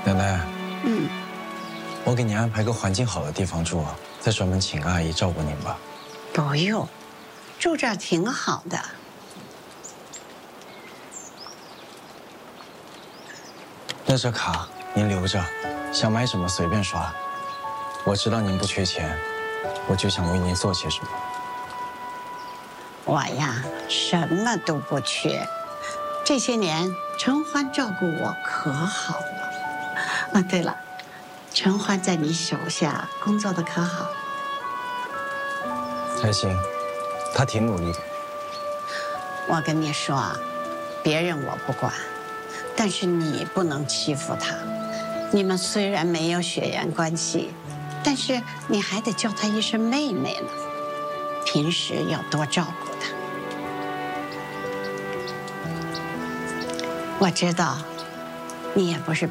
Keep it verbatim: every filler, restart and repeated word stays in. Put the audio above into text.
奶奶， 嗯， 我给您安排个环境好的地方住，再专门请个阿姨照顾您吧。 不用，住这儿挺好的。 那这卡您留着，想买什么随便刷。我知道您不缺钱，我就想为您做些什么。 我呀，什么都不缺。这些年，陈欢照顾我可好了。啊，对了，陈欢在你手下工作的可好？ 还行，他挺努力的。 我跟你说啊，别人我不管，但是你不能欺负他。你们虽然没有血缘关系，但是你还得叫他一声妹妹呢。平时要多照顾他。我知道，你也不是